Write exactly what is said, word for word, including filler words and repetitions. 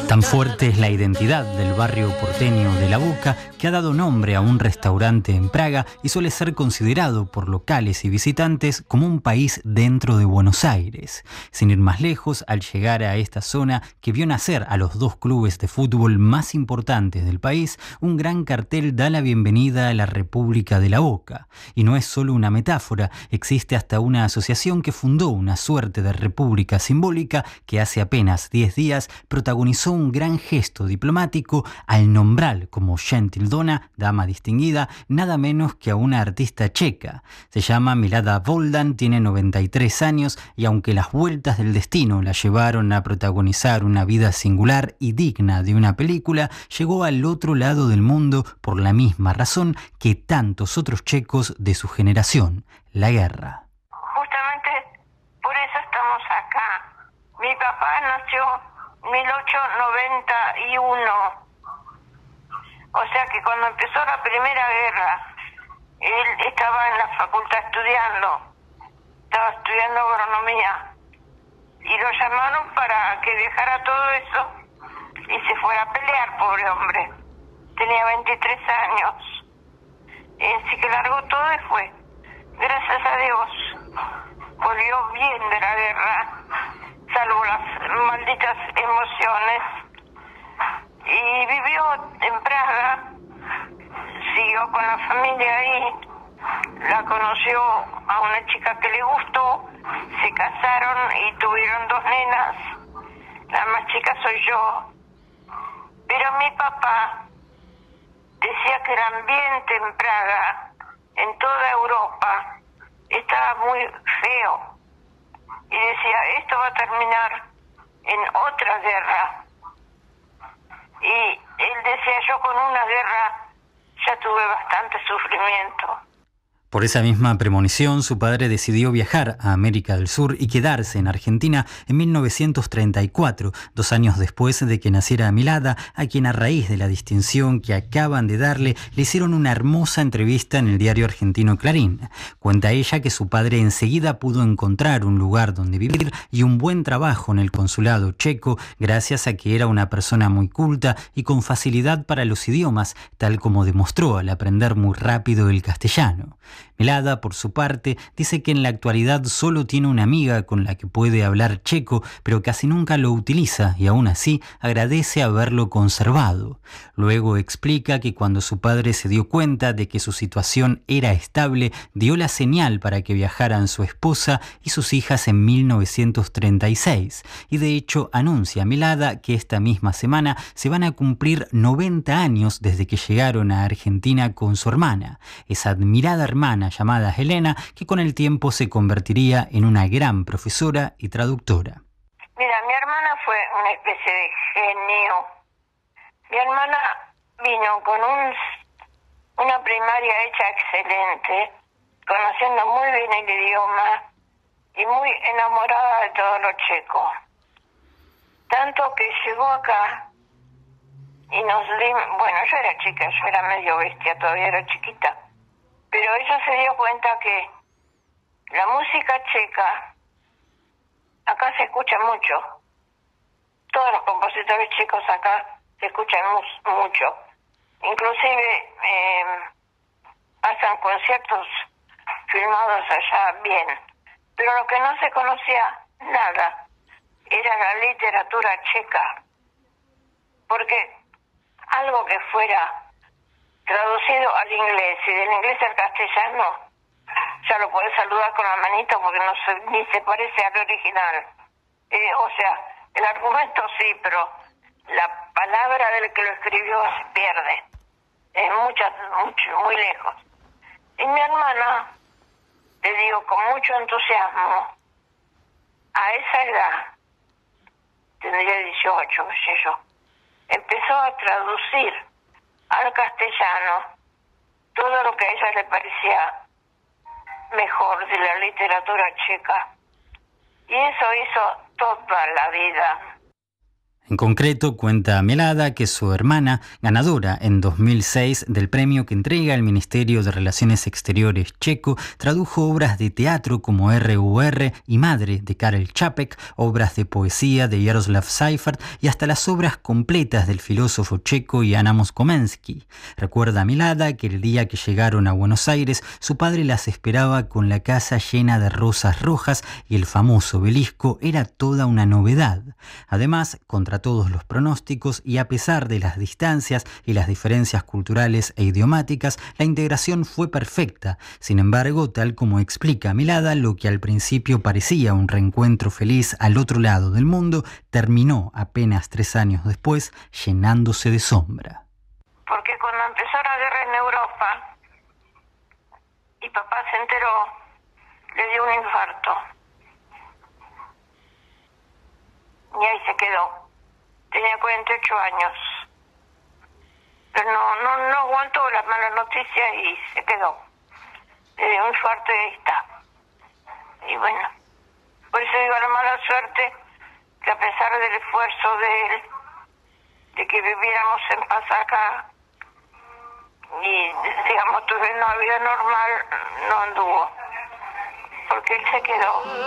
Tan fuerte es la identidad del barrio porteño de La Boca que ha dado nombre a un restaurante en Praga y suele ser considerado por locales y visitantes como un país dentro de Buenos Aires. Sin ir más lejos, al llegar a esta zona que vio nacer a los dos clubes de fútbol más importantes del país, un gran cartel da la bienvenida a la República de La Boca. Y no es solo una metáfora, existe hasta una asociación que fundó una suerte de república simbólica que hace apenas diez días protagonizó un gran gesto diplomático al nombrar como Gentildona, dama distinguida, nada menos que a una artista checa. Se llama Milada Bohdan, tiene noventa y tres años y aunque las vueltas del destino la llevaron a protagonizar una vida singular y digna de una película, llegó al otro lado del mundo por la misma razón que tantos otros checos de su generación, la guerra. Justamente por eso estamos acá. Mi papá nació en mil ochocientos noventa y uno. O sea que cuando empezó la Primera Guerra, él estaba en la facultad estudiando, estaba estudiando agronomía, y lo llamaron para que dejara todo eso y se fuera a pelear, pobre hombre. Tenía veintitrés años. Y así que largó todo y fue. Gracias a Dios, volvió bien de la guerra, salvo las malditas emociones. Y vivió en Praga, siguió con la familia ahí, la conoció a una chica que le gustó, se casaron y tuvieron dos nenas, la más chica soy yo. Pero mi papá decía que el ambiente en Praga, en toda Europa, estaba muy feo. Y decía, esto va a terminar en otra guerra. Y él decía, yo con una guerra ya tuve bastante sufrimiento. Por esa misma premonición, su padre decidió viajar a América del Sur y quedarse en Argentina en mil novecientos treinta y cuatro, dos años después de que naciera Milada, a quien a raíz de la distinción que acaban de darle, le hicieron una hermosa entrevista en el diario argentino Clarín. Cuenta ella que su padre enseguida pudo encontrar un lugar donde vivir y un buen trabajo en el consulado checo, gracias a que era una persona muy culta y con facilidad para los idiomas, tal como demostró al aprender muy rápido el castellano. Milada, por su parte, dice que en la actualidad solo tiene una amiga con la que puede hablar checo, pero casi nunca lo utiliza y aún así agradece haberlo conservado. Luego explica que cuando su padre se dio cuenta de que su situación era estable, dio la señal para que viajaran su esposa y sus hijas en mil novecientos treinta y seis. Y de hecho anuncia Milada que esta misma semana se van a cumplir noventa años desde que llegaron a Argentina con su hermana, esa admirada hermana llamada Helena, que con el tiempo se convertiría en una gran profesora y traductora. Mira, mi hermana fue una especie de genio. Mi hermana vino con un, una primaria hecha excelente, conociendo muy bien el idioma y muy enamorada de todo lo checo. Tanto que llegó acá y nos dimos, bueno, yo era chica, yo era medio bestia, todavía era chiquita. Pero ella se dio cuenta que la música checa acá se escucha mucho. Todos los compositores checos acá se escuchan mu- mucho. Inclusive eh, pasan conciertos filmados allá bien. Pero lo que no se conocía nada era la literatura checa. Porque algo que fuera traducido al inglés y del inglés al castellano, ya lo podés saludar con la manito porque no se, ni se parece al original. Eh, o sea, el argumento sí, pero la palabra del que lo escribió se pierde. Es mucha, mucho, muy lejos. Y mi hermana, le digo con mucho entusiasmo, a esa edad, tendría dieciocho, qué sé yo, empezó a traducir al castellano todo lo que a ella le parecía mejor de la literatura checa. Y eso hizo toda la vida. En concreto, cuenta Milada que su hermana, ganadora en dos mil seis del premio que entrega el Ministerio de Relaciones Exteriores checo, tradujo obras de teatro como R U R y Madre de Karel Čapek, obras de poesía de Jaroslav Seifert y hasta las obras completas del filósofo checo Jan Amos Komenský. Recuerda Milada que el día que llegaron a Buenos Aires, su padre las esperaba con la casa llena de rosas rojas y el famoso obelisco era toda una novedad. Además, contra todos los pronósticos y a pesar de las distancias y las diferencias culturales e idiomáticas, la integración fue perfecta. Sin embargo, tal como explica Milada, lo que al principio parecía un reencuentro feliz al otro lado del mundo, terminó apenas tres años después llenándose de sombra. Porque cuando empezó la guerra en Europa y papá se enteró, le dio un infarto. Y ahí se quedó. Tenía cuarenta y ocho años. Pero no, no, no aguantó las malas noticias y se quedó. Le dio un infarto y ahí está. Y bueno, por eso digo la mala suerte, que a pesar del esfuerzo de él, de que viviéramos en paz acá, y digamos tuviera una vida normal, no anduvo. Porque él se quedó.